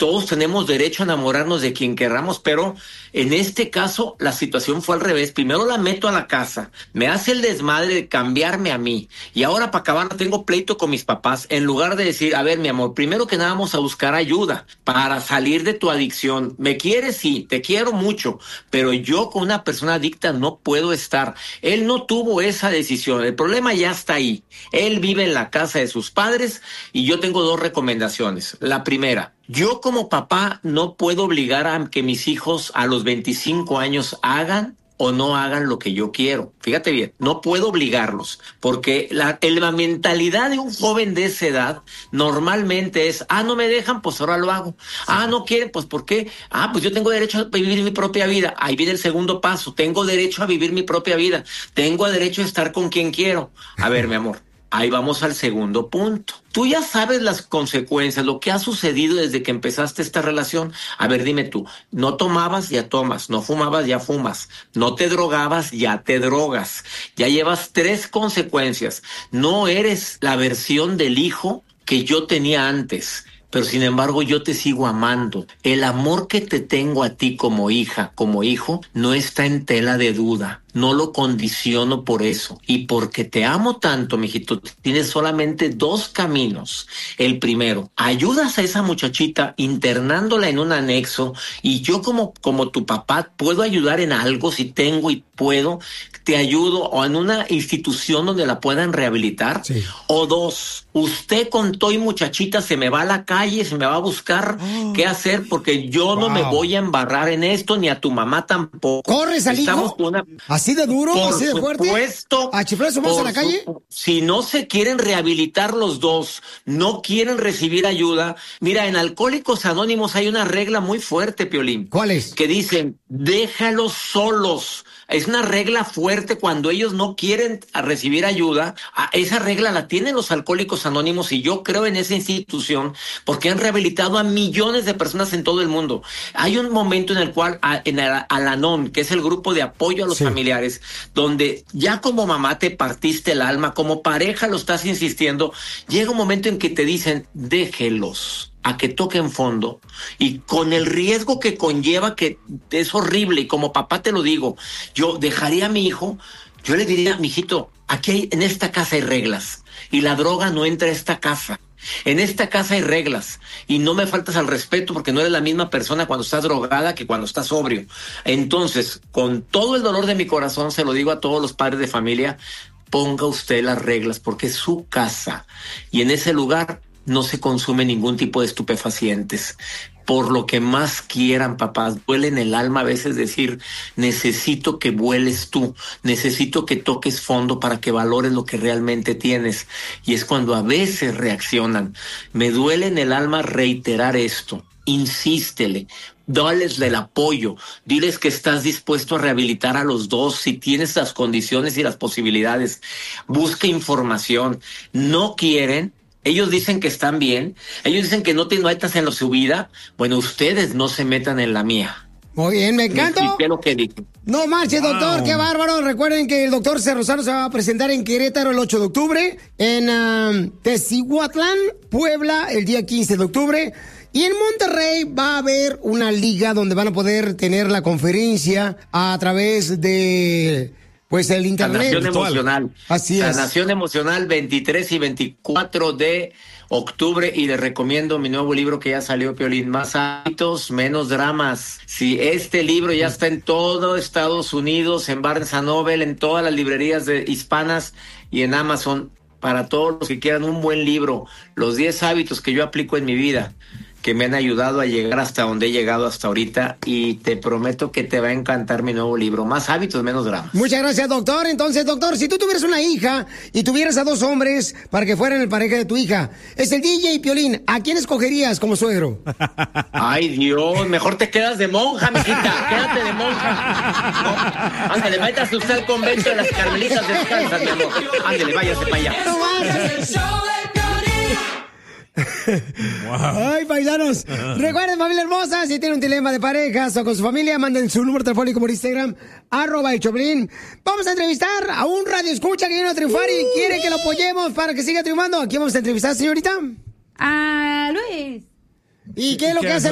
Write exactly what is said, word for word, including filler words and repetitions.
todos tenemos derecho a enamorarnos de quien querramos, pero en este caso la situación fue al revés. Primero la meto a la casa, me hace el desmadre de cambiarme a mí, y ahora para acabar tengo pleito con mis papás, en lugar de decir, a ver, mi amor, primero que nada vamos a buscar ayuda para salir de tu adicción. ¿Me quieres? Sí, te quiero mucho, pero yo con una persona adicta no puedo estar. Él no tuvo esa decisión, el problema ya está ahí. Él vive en la casa de sus padres y yo tengo dos recomendaciones. La primera, yo como papá no puedo obligar a que mis hijos a los veinticinco años hagan o no hagan lo que yo quiero. Fíjate bien, no puedo obligarlos, porque la, la mentalidad de un joven de esa edad normalmente es, ah, no me dejan, pues ahora lo hago. Ah, no quieren, pues ¿por qué? Ah, pues yo tengo derecho a vivir mi propia vida. Ahí viene el segundo paso, tengo derecho a vivir mi propia vida. Tengo derecho a estar con quien quiero. A ver, mi amor, ahí vamos al segundo punto. Tú ya sabes las consecuencias, lo que ha sucedido desde que empezaste esta relación. A ver, dime tú, no tomabas, ya tomas, no fumabas, ya fumas, no te drogabas, ya te drogas. Ya llevas tres consecuencias. No eres la versión del hijo que yo tenía antes, pero sin embargo yo te sigo amando. El amor que te tengo a ti como hija, como hijo, no está en tela de duda. No lo condiciono por eso. Y porque te amo tanto, mijito, tienes solamente dos caminos. El primero, ayudas a esa muchachita internándola en un anexo, y yo como, como tu papá puedo ayudar en algo si tengo y puedo, te ayudo, o en una institución donde la puedan rehabilitar. Sí. O dos, usted con todo y muchachita se me va a la calle, se me va a buscar oh. qué hacer, porque yo wow. no me voy a embarrar en esto, ni a tu mamá tampoco. ¿Corres al hijo? Una... ¿Así de duro? Por ¿Así de fuerte? Supuesto, ¿A chiflar su voz a la calle? Su... Si no se quieren rehabilitar los dos, no quieren recibir ayuda. Mira, en Alcohólicos Anónimos hay una regla muy fuerte, Piolín. ¿Cuál es? Que dicen, déjalos solos. Es una regla fuerte cuando ellos no quieren recibir ayuda. Esa regla la tienen los Alcohólicos Anónimos, y yo creo en esa institución porque han rehabilitado a millones de personas en todo el mundo. Hay un momento en el cual en el Al-Anon, que es el grupo de apoyo a los sí. familiares, donde ya como mamá te partiste el alma, como pareja lo estás insistiendo, llega un momento en que te dicen, déjelos a que toquen fondo, y con el riesgo que conlleva, que es horrible, y como papá te lo digo, yo dejaría a mi hijo, yo le diría, mijito, aquí hay, en esta casa hay reglas, y la droga no entra a esta casa. En esta casa hay reglas, y no me faltas al respeto porque no eres la misma persona cuando estás drogada que cuando estás sobrio. Entonces, con todo el dolor de mi corazón, se lo digo a todos los padres de familia, ponga usted las reglas porque es su casa, y en ese lugar no se consume ningún tipo de estupefacientes. Por lo que más quieran, papás, duele en el alma a veces decir, necesito que vueles tú, necesito que toques fondo para que valores lo que realmente tienes. Y es cuando a veces reaccionan. Me duele en el alma reiterar esto. Insístele, dales el apoyo, diles que estás dispuesto a rehabilitar a los dos si tienes las condiciones y las posibilidades. Busca información. No quieren. Ellos dicen que están bien, ellos dicen que no te metas en su vida. Bueno, ustedes no se metan en la mía. Muy bien, me encanta. ¿Qué es lo que dije? No marches, wow. doctor, qué bárbaro. Recuerden que el doctor Cerrosano se va a presentar en Querétaro el ocho de octubre, en uh, Tecihuatlán, Puebla, el día quince de octubre. Y en Monterrey va a haber una liga donde van a poder tener la conferencia a través de... Pues el internet. Sanación emocional. Así es. Sanación emocional, veintitrés y veinticuatro de octubre. Y les recomiendo mi nuevo libro que ya salió, Piolín. Más hábitos, menos dramas. Sí, este libro ya está en todo Estados Unidos, en Barnes and Noble, en todas las librerías de hispanas y en Amazon. Para todos los que quieran un buen libro. Los diez hábitos que yo aplico en mi vida, que me han ayudado a llegar hasta donde he llegado hasta ahorita, y te prometo que te va a encantar mi nuevo libro, Más hábitos, menos dramas. Muchas gracias, doctor. Entonces, doctor, si tú tuvieras una hija y tuvieras a dos hombres para que fueran el pareja de tu hija, es el D J y Piolín, ¿a quién escogerías como suegro? Ay, Dios, mejor te quedas de monja, mijita, quédate de monja. No, ándale, váyase usted al convento de las Carmelitas Descalzas, mi amor. Ándale, váyase para allá. No vayas. Wow. Ay, paisanos. Recuerden, familia hermosa, si tienen un dilema de parejas o con su familia, manden su número telefónico por Instagram, arroba el Choplin. Vamos a entrevistar a un radio escucha que viene a triunfar y quiere que lo apoyemos para que siga triunfando. ¿A quién vamos a entrevistar, señorita? A Luis. ¿Y qué es lo que hace